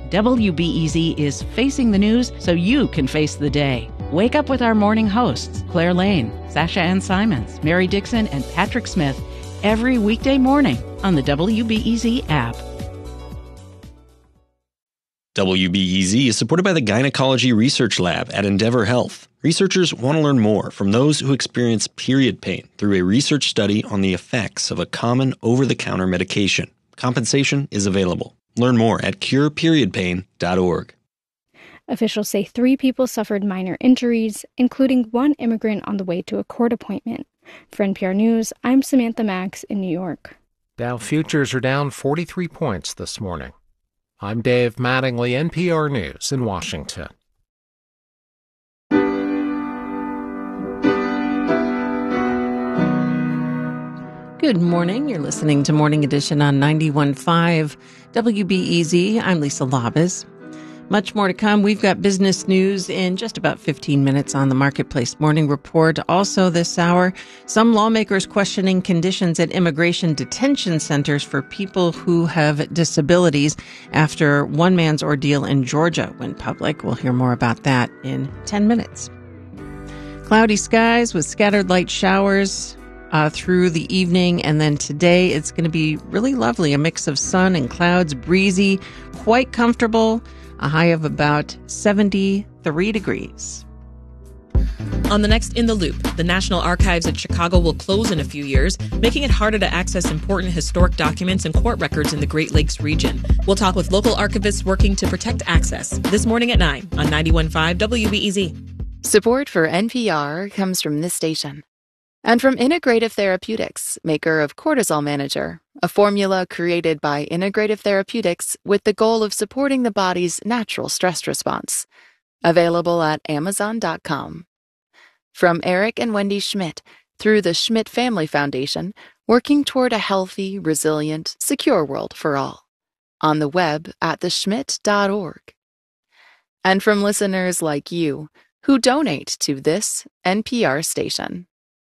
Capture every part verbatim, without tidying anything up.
W B E Z is facing the news so you can face the day. Wake up with our morning hosts, Claire Lane, Sasha Ann Simons, Mary Dixon, and Patrick Smith, every weekday morning on the W B E Z app. W B E Z is supported by the Gynecology Research Lab at Endeavor Health. Researchers want to learn more from those who experience period pain through a research study on the effects of a common over-the-counter medication. Compensation is available. Learn more at cure period pain dot org. Officials say three people suffered minor injuries, including one immigrant on the way to a court appointment. For N P R News, I'm Samantha Max in New York. Dow futures are down forty-three points this morning. I'm Dave Mattingly, N P R News in Washington. Good morning. You're listening to Morning Edition on ninety-one point five W B E Z. I'm Lisa Labas. Much more to come. We've got business news in just about fifteen minutes on the Marketplace Morning Report. Also this hour, some lawmakers questioning conditions at immigration detention centers for people who have disabilities after one man's ordeal in Georgia went public. We'll hear more about that in ten minutes. Cloudy skies with scattered light showers Uh, through the evening, and then today it's going to be really lovely, a mix of sun and clouds, breezy, quite comfortable, a high of about seventy-three degrees. On the next In the Loop, the National Archives at Chicago will close in a few years, making it harder to access important historic documents and court records in the Great Lakes region. We'll talk with local archivists working to protect access this morning at nine on ninety-one point five W B E Z. Support for N P R comes from this station. And from Integrative Therapeutics, maker of Cortisol Manager, a formula created by Integrative Therapeutics with the goal of supporting the body's natural stress response. Available at amazon dot com. From Eric and Wendy Schmidt, through the Schmidt Family Foundation, working toward a healthy, resilient, secure world for all. On the web at the schmidt dot org. And from listeners like you, who donate to this N P R station.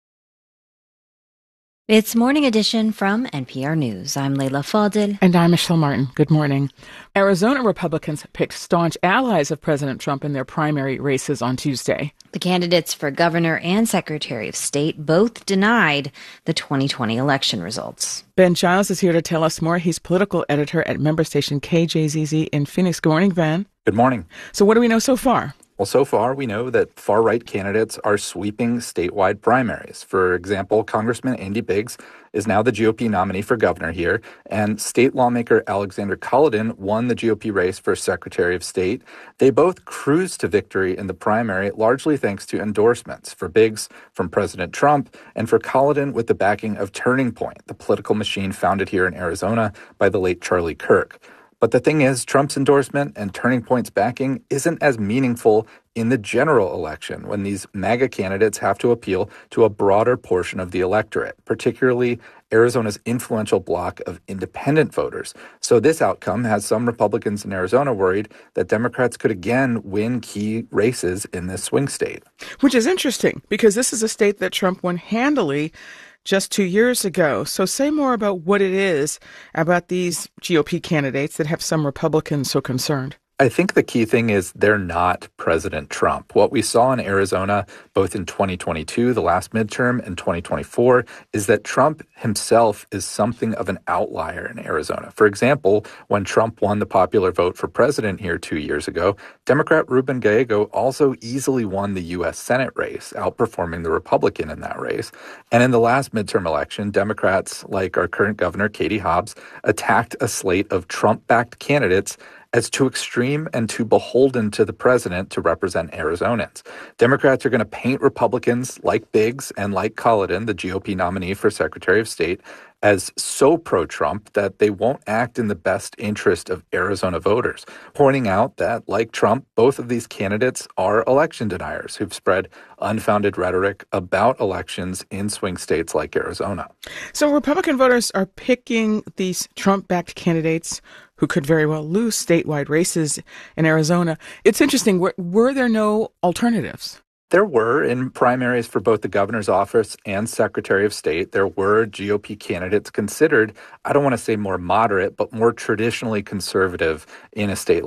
It's Morning Edition from N P R News. I'm Leila Fadil. And I'm Michelle Martin. Good morning. Arizona Republicans picked staunch allies of President Trump in their primary races on Tuesday. The candidates for governor and secretary of state both denied the twenty twenty election results. Ben Giles is here to tell us more. He's political editor at member station K J Z Z in Phoenix. Good morning, Ben. Good morning. So what do we know so far? Well, so far, we know that far-right candidates are sweeping statewide primaries. For example, Congressman Andy Biggs is now the G O P nominee for governor here, and state lawmaker Alexander Cullodon won the G O P race for Secretary of State. They both cruised to victory in the primary, largely thanks to endorsements. For Biggs, from President Trump, and for Cullodon with the backing of Turning Point, the political machine founded here in Arizona by the late Charlie Kirk. But the thing is, Trump's endorsement and Turning Point's backing isn't as meaningful in the general election when these MAGA candidates have to appeal to a broader portion of the electorate, particularly Arizona's influential bloc of independent voters. So this outcome has some Republicans in Arizona worried that Democrats could again win key races in this swing state. Which is interesting, because this is a state that Trump won handily just two years ago. So say more about what it is about these G O P candidates that have some Republicans so concerned. I think the key thing is they're not President Trump. What we saw in Arizona, both in twenty twenty-two, the last midterm, and twenty twenty-four, is that Trump himself is something of an outlier in Arizona. For example, when Trump won the popular vote for president here two years ago, Democrat Ruben Gallego also easily won the U S Senate race, outperforming the Republican in that race. And in the last midterm election, Democrats, like our current governor, Katie Hobbs, attacked a slate of Trump-backed candidates as too extreme and too beholden to the president to represent Arizonans. Democrats are going to paint Republicans like Biggs and like Cullodon, the G O P nominee for Secretary of State, as so pro-Trump that they won't act in the best interest of Arizona voters, pointing out that, like Trump, both of these candidates are election deniers who've spread unfounded rhetoric about elections in swing states like Arizona. So Republican voters are picking these Trump-backed candidates who could very well lose statewide races in Arizona. It's interesting. Were, were there no alternatives? There were, in primaries for both the governor's office and Secretary of State, there were G O P candidates considered, I don't want to say more moderate, but more traditionally conservative in a state